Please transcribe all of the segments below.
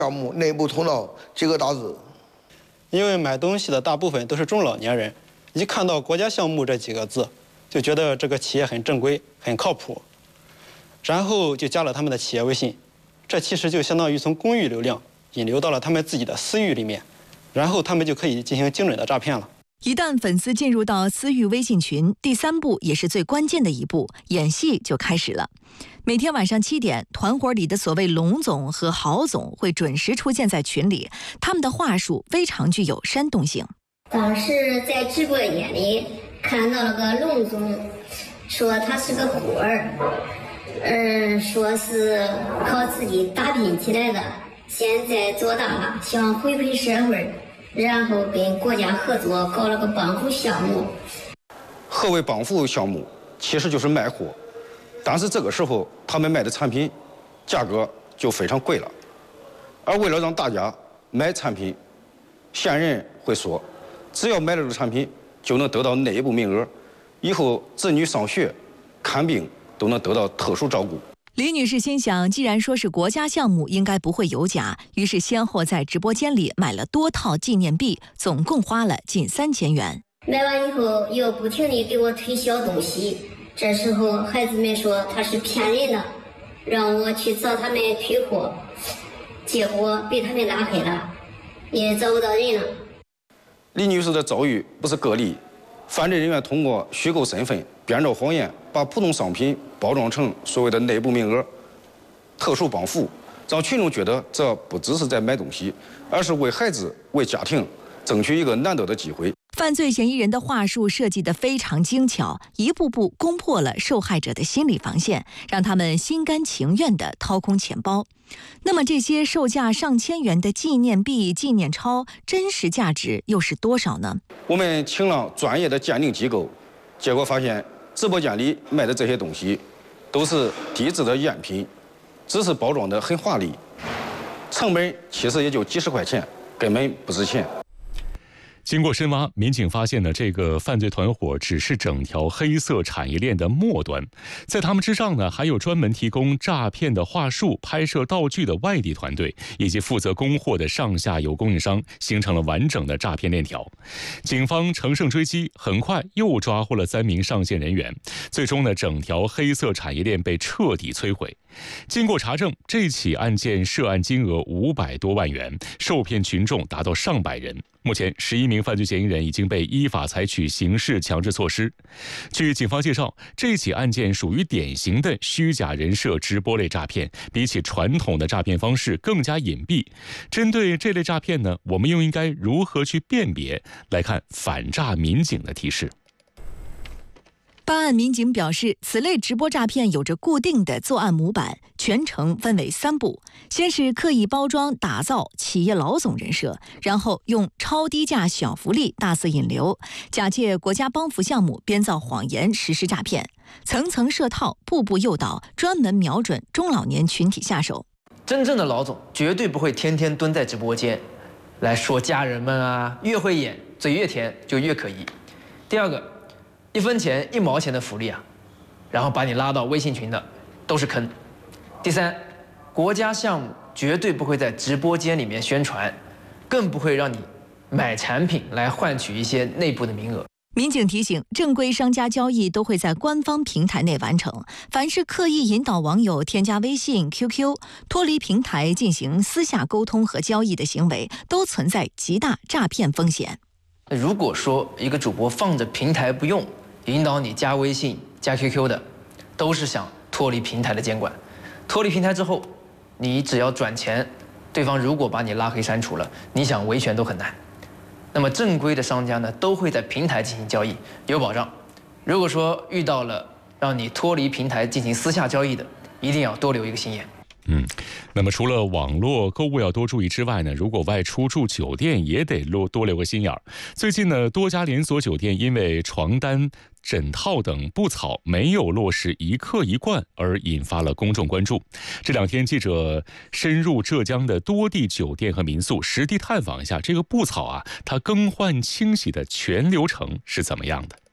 项目内部头脑几个大字。 因为买东西的大部分都是中老年人，一看到国家项目这几个字，就觉得这个企业很正规、很靠谱，然后就加了他们的企业微信。这其实就相当于从公域流量引流到了他们自己的私域里面，然后他们就可以进行精准的诈骗了。 一旦粉丝进入到私域微信群，第3步也是最关键的一步，演戏就开始了。每天晚上7点，团伙里的所谓龙总和郝总会准时出现在群里，他们的话术非常具有煽动性。 当时在直播间里看到了个龙总，说他是个孤儿，说是靠自己打拼起来的，现在做大了，想回馈社会，然后跟国家合作搞了个帮扶项目。 何为帮扶项目？其实就是卖货，但是这个时候他们卖的产品价格就非常贵了，而为了让大家买产品，闲人会说，只要买了这个产品就能得到内部名额，以后子女上学、看病都能得到特殊照顾。 李女士心想，既然说是国家项目，应该不会有假，于是先后在直播间里买了多套纪念币，总共花了近3000元。 买完以后又不停地给我推销东西，这时候孩子们说他是骗人的，让我去找他们退货，结果被他们拉黑了，也找不到人了。 李女士的遭遇不是个例，犯罪人员通过虚构身份、编造谎言，把普通商品包装成所谓的内部名额、特殊帮扶，让群众觉得这不只是在买东西，而是为孩子、为家庭争取一个难得的机会。 犯罪嫌疑人的话术设计得非常精巧，一步步攻破了受害者的心理防线，让他们心甘情愿地掏空钱包。那么这些售价上千元的纪念币、纪念钞，真实价值又是多少呢？ 我们请了专业的鉴定机构，结果发现直播间里卖的这些东西都是低质的赝品，只是包装得很华丽，成本其实也就几十块钱，根本不值钱。 经过深挖，民警发现呢，这个犯罪团伙只是整条黑色产业链的末端，在他们之上呢，还有专门提供诈骗的话术、拍摄道具的外地团队，以及负责供货的上下游供应商，形成了完整的诈骗链条。警方乘胜追击，很快又抓获了3名上线人员，最终呢，整条黑色产业链被彻底摧毁。经过查证，这起案件涉案金额500多万元，受骗群众达到上百人。目前11名犯罪嫌疑人已经被依法采取刑事强制措施。据警方介绍，这起案件属于典型的虚假人设直播类诈骗，比起传统的诈骗方式更加隐蔽。针对这类诈骗呢，我们又应该如何去辨别？来看反诈民警的提示。 办案民警表示，此类直播诈骗有着固定的作案模板，全程分为3步：先是刻意包装打造企业老总人设，然后用超低价小福利大肆引流，假借国家帮扶项目编造谎言实施诈骗，层层设套，步步诱导，专门瞄准中老年群体下手。 真正的老总绝对不会天天蹲在直播间来说家人们啊，越会演，嘴越甜就越可疑。第二个，1分钱1毛钱的福利啊，然后把你拉到微信群的都是坑。第三，国家项目绝对不会在直播间里面宣传，更不会让你买产品来换取一些内部的名额。 民警提醒，正规商家交易都会在官方平台内完成，凡是刻意引导网友添加微信、QQ， 脱离平台进行私下沟通和交易的行为，都存在极大诈骗风险。 如果说一个主播放着平台不用，引导你加微信、加 QQ 的，都是想脱离平台的监管。脱离平台之后，你只要转钱，对方如果把你拉黑删除了，你想维权都很难。那么正规的商家呢，都会在平台进行交易，有保障。如果说遇到了让你脱离平台进行私下交易的，一定要多留一个心眼。 那么除了网络购物要多注意之外呢，如果外出住酒店也得多留个心眼儿。最近呢，多家连锁酒店因为床单、枕套等布草没有落实一客一罐而引发了公众关注。这2天，记者深入浙江的多地酒店和民宿，实地探访一下这个布草啊，它更换清洗的全流程是怎么样的。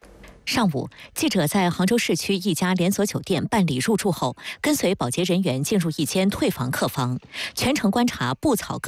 上午，记者在杭州市区一家连锁酒店办理入住后，跟随保洁人员进入一间退房客房，全程观察布草